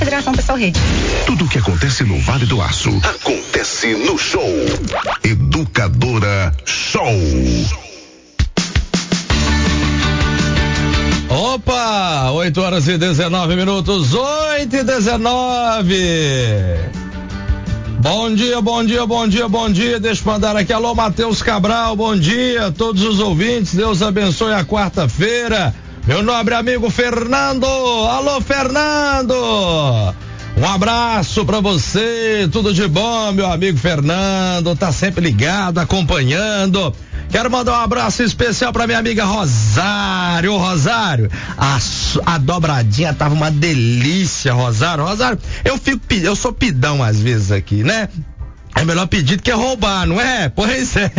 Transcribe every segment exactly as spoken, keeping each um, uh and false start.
Federação Pessoal Rede. Tudo o que acontece no Vale do Aço acontece no Show. Educadora Show. Opa, oito horas e dezenove minutos, oito e dezenove. Bom dia, bom dia, bom dia, bom dia. Deixa eu mandar aqui, alô Matheus Cabral, bom dia a todos os ouvintes, Deus abençoe a quarta-feira. Meu nobre amigo Fernando, alô Fernando, um abraço pra você, tudo de bom, meu amigo Fernando, tá sempre ligado, acompanhando. Quero mandar um abraço especial pra minha amiga Rosário. Rosário, a, a dobradinha tava uma delícia, Rosário. Rosário, eu fico, eu sou pidão às vezes aqui, né? É melhor pedir do que roubar, não é? Pois é.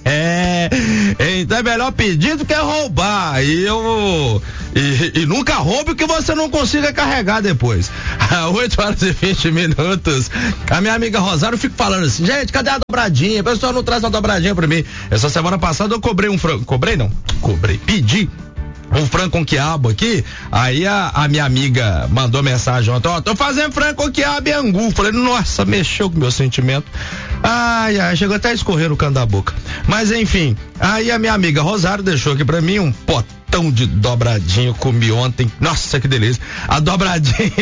Então é melhor pedir do que roubar. E eu. E, e nunca roube o que você não consiga carregar depois. oito horas e vinte minutos. A minha amiga Rosário, eu fico falando assim, gente, cadê a dobradinha? O pessoal não traz a dobradinha pra mim. Essa semana passada eu cobrei um frango. Cobrei não? Cobrei. Pedi um frango com quiabo aqui, aí a, a minha amiga mandou mensagem ontem, ó, tô fazendo frango com quiabo e angu. Falei, nossa, mexeu com o meu sentimento. Ai, ai, chegou até a escorrer no canto da boca. Mas enfim, aí a minha amiga Rosário deixou aqui pra mim um potão de dobradinho, comi ontem, nossa, que delícia. A dobradinha,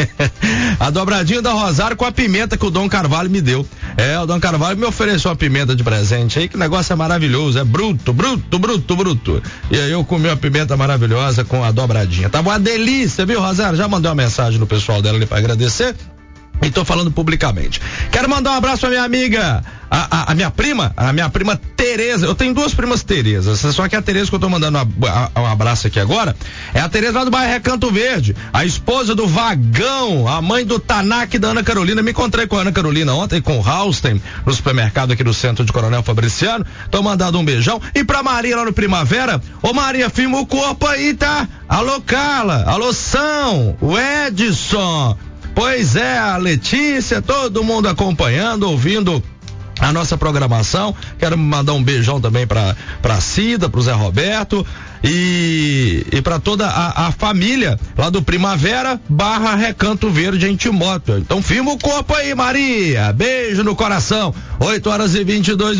a dobradinha da Rosário com a pimenta que o Dom Carvalho me deu. É, o Dom Carvalho me ofereceu uma pimenta de presente aí, que negócio é maravilhoso, é bruto, bruto, bruto, bruto. E aí eu comi uma pimenta maravilhosa com a dobradinha. Tava uma delícia, viu, Rosário? Já mandou uma mensagem no pessoal dela ali pra agradecer. E tô falando publicamente. Quero mandar um abraço pra minha amiga, a, a, a minha prima, a minha prima Tereza. Eu tenho duas primas Terezas, só que a Tereza que eu tô mandando um abraço aqui agora é a Tereza lá do bairro Recanto Verde, a esposa do Vagão, a mãe do Tanak e da Ana Carolina. Me encontrei com a Ana Carolina ontem, com o Halsten, no supermercado aqui do centro de Coronel Fabriciano. Tô mandando um beijão. E pra Maria lá no Primavera, ô Maria, firma o corpo aí, tá? Alô Carla, alô São, o Edson. Pois é, a Letícia, todo mundo acompanhando, ouvindo a nossa programação. Quero mandar um beijão também pra, pra Cida, pro Zé Roberto e, e pra toda a, a família lá do Primavera barra Recanto Verde em Timóteo. Então firma o corpo aí, Maria. Beijo no coração. oito horas e vinte e dois